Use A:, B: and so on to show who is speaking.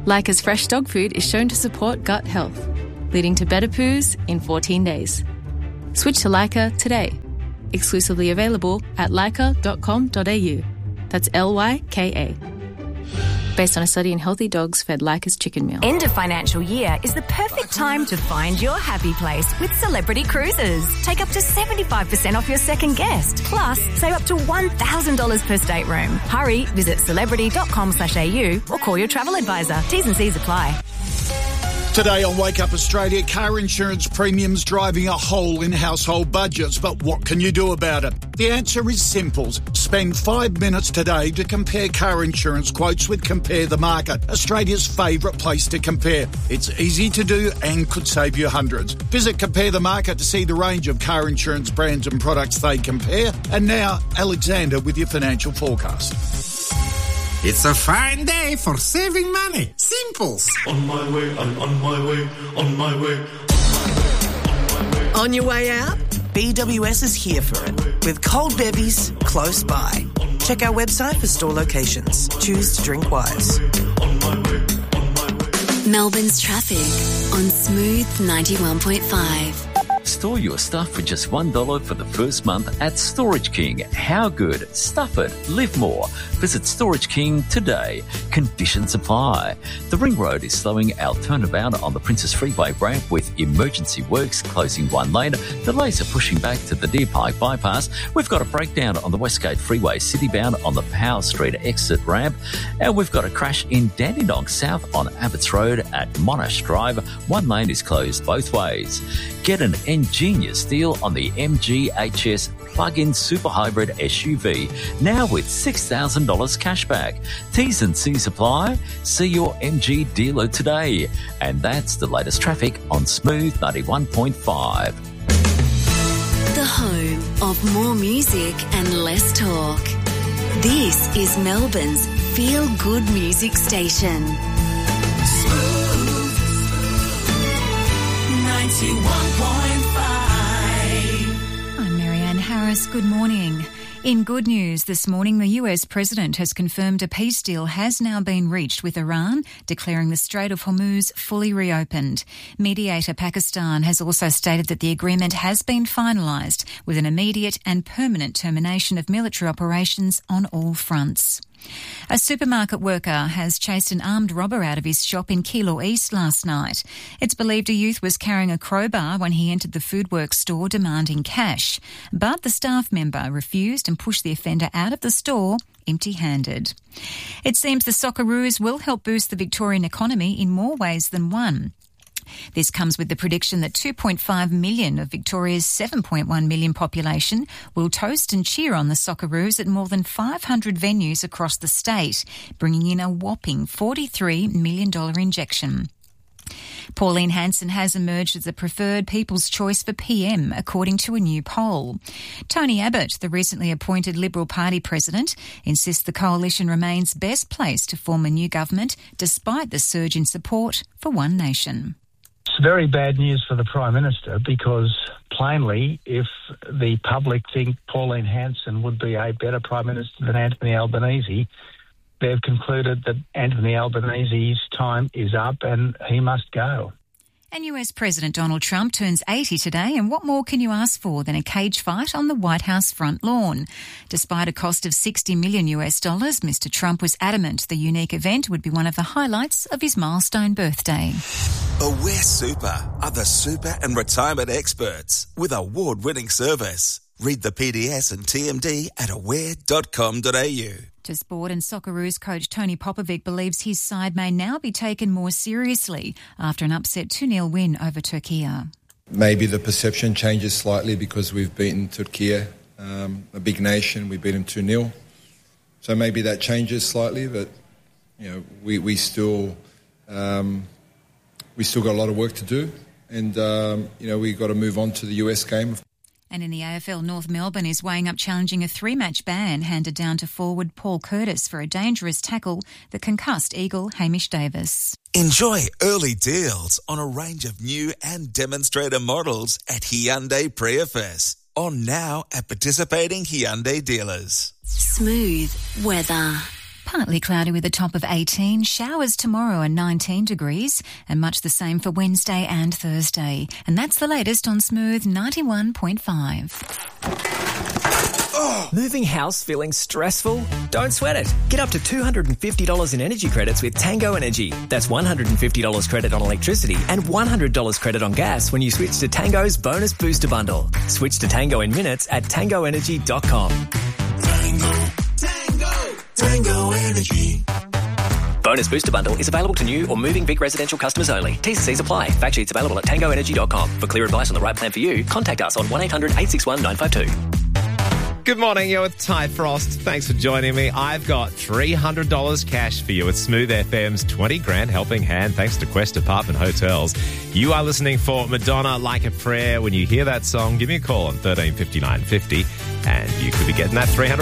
A: Leica's fresh dog food is shown to support gut health, leading to better poos in 14 days. Switch to Leica today. Exclusively available at leica.com.au. That's Lyka. Based on a study in healthy dogs fed Leica's chicken meal.
B: End of financial year is the perfect time to find your happy place with Celebrity Cruises. Take up to 75% off your second guest. Plus, save up to $1,000 per stateroom. Hurry, visit celebrity.com.au or call your travel advisor. T's and C's apply.
C: Today on Wake Up Australia, car insurance premiums driving a hole in household budgets. But what can you do about it? The answer is simple. Spend 5 minutes today to compare car insurance quotes with Compare the Market, Australia's favourite place to compare. It's easy to do and could save you hundreds. Visit Compare the Market to see the range of car insurance brands and products they compare. And now, Alexander with your financial forecast.
D: It's a fine day for saving money. Simples.
E: On my way, I'm on my way, on my way.
F: On your way out? BWS is here for it, with cold bevies close by. Check our website for store locations. Choose to drink wise.
G: Melbourne's traffic on Smooth 91.5.
H: Store your stuff for just $1 for the first month at Storage King. How good? Stuff it. Live more. Visit Storage King today. Conditions apply. The Ring Road is slowing our turnabout on the Princess Freeway ramp with emergency works closing one lane. Delays are pushing back to the Deer Park bypass. We've got a breakdown on the Westgate Freeway citybound on the Powell Street exit ramp. And we've got a crash in Dandenong South on Abbots Road at Monash Drive. One lane is closed both ways. Get an ingenious deal on the MG HS plug-in super hybrid SUV, now with $6,000 cashback. T's and C's apply. See your MG dealer today. And that's the latest traffic on Smooth 91.5.
G: The home of more music and less talk. This is Melbourne's feel-good music station.
I: Smooth 91.5.
J: I'm Marianne Harris. Good morning. In good news this morning, the US President has confirmed a peace deal has now been reached with Iran, declaring the Strait of Hormuz fully reopened. Mediator Pakistan has also stated that the agreement has been finalised with an immediate and permanent termination of military operations on all fronts. A supermarket worker has chased an armed robber out of his shop in Keilor East last night. It's believed a youth was carrying a crowbar when he entered the Foodworks store demanding cash. But the staff member refused and pushed the offender out of the store empty-handed. It seems the Socceroos will help boost the Victorian economy in more ways than one. This comes with the prediction that 2.5 million of Victoria's 7.1 million population will toast and cheer on the Socceroos at more than 500 venues across the state, bringing in a whopping $43 million injection. Pauline Hanson has emerged as the preferred people's choice for PM, according to a new poll. Tony Abbott, the recently appointed Liberal Party president, insists the coalition remains best placed to form a new government despite the surge in support for One Nation.
K: It's very bad news for the Prime Minister because, plainly, if the public think Pauline Hanson would be a better Prime Minister than Anthony Albanese, they've concluded that Anthony Albanese's time is up and he must go.
J: And US President Donald Trump turns 80 today, and what more can you ask for than a cage fight on the White House front lawn? Despite a cost of $60 million, Mr. Trump was adamant the unique event would be one of the highlights of his milestone birthday.
L: Aware Super are the super and retirement experts with award-winning service. Read the PDS and TMD at aware.com.au.
J: To sport, and Socceroos coach Tony Popovic believes his side may now be taken more seriously after an upset 2-0 win over Turkey.
M: Maybe the perception changes slightly because we've beaten Turkey, a big nation. We beat them 2-0. So maybe that changes slightly, but you know, we still got a lot of work to do, and we've got to move on to the US game.
J: And in the AFL, North Melbourne is weighing up challenging a 3-match ban handed down to forward Paul Curtis for a dangerous tackle that concussed Eagle Hamish Davis.
L: Enjoy early deals on a range of new and demonstrator models at Hyundai Prius. On now at participating Hyundai dealers.
G: Smooth weather.
J: Partly cloudy with a top of 18. Showers tomorrow are 19 degrees and much the same for Wednesday and Thursday. And that's the latest on Smooth 91.5.
N: Moving house feeling stressful? Don't sweat it. Get up to $250 in energy credits with Tango Energy. That's $150 credit on electricity and $100 credit on gas when you switch to Tango's Bonus Booster Bundle. Switch to Tango in minutes at tangoenergy.com.
I: Tango Energy.
N: Bonus Booster Bundle is available to new or moving Vic residential customers only. T's and C's apply. Fact sheets available at tangoenergy.com. For clear advice on the right plan for you, contact us on 1-800-861-952.
O: Good morning, you're with Ty Frost. Thanks for joining me. I've got $300 cash for you with Smooth FM's 20 grand helping hand thanks to Quest Apartment Hotels. You are listening for Madonna, Like a Prayer. When you hear that song, give me a call on 135950 and you could be getting that $300.